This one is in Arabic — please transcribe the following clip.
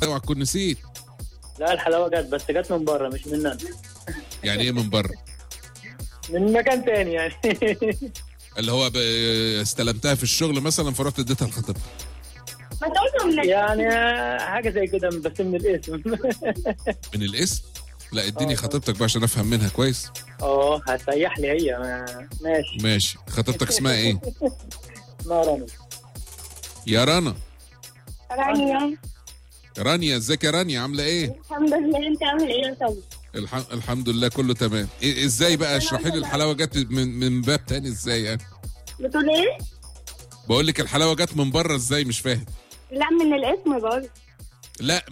اوعى تكون نسيت. لا الحلاوه جت جت من بره مش مننا. يعني ايه من بره؟ من مكان تاني يعني. اللي هو استلمتها في الشغل مثلا فرحت اديتها لخطيبتك؟ يعني حاجه زي كده بس من الاسم. من الاسم؟ لا اديني خطيبتك بقى عشان افهم منها كويس. هتسيح لي هي. ماشي ماشي. خطيبتك اسمها ايه؟ اسمها رنا. يا رنا. رانيا. رانيا، ازيك يا رانيا؟ عامله ايه؟ الحمد لله، انت عامل ايه يا صبري؟ الحمد لله كله تمام. ازاي بقى؟ اشرحي لي الحلاوه جت من باب تاني ازاي يعني؟ بتقول ايه؟ بقول لك الحلاوه جت من بره ازاي؟ مش فاهم. لا من الاسم برضه. لا